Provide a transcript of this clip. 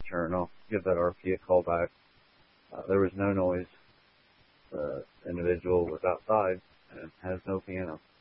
return. I'll give that RP a call back. There was no noise. The individual was outside and has no piano.